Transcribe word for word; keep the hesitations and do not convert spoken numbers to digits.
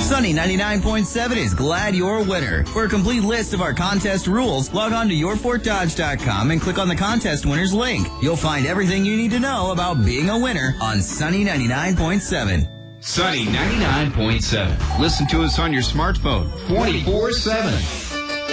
Sunny ninety-nine point seven is glad you're a winner. For a complete list of our contest rules, log on to your fort dodge dot com and click on the contest winners link. You'll find everything you need to know about being a winner on Sunny ninety-nine point seven. Sunny ninety-nine point seven. Listen to us on your smartphone twenty-four seven.